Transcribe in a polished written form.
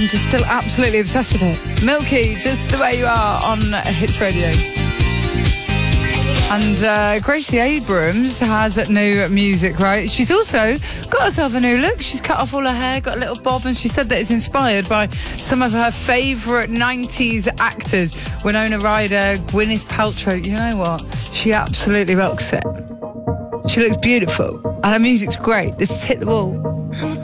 I'm just still absolutely obsessed with it. Milky, Just the Way You Are on Hits Radio. And Gracie Abrams has new music, right? She's also got herself a new look. She's cut off all her hair, got a little bob, and she said that it's inspired by some of her favourite 90s actors. Winona Ryder, Gwyneth Paltrow. You know what? She absolutely rocks it. She looks beautiful. And her music's great. This is Hit the Wall.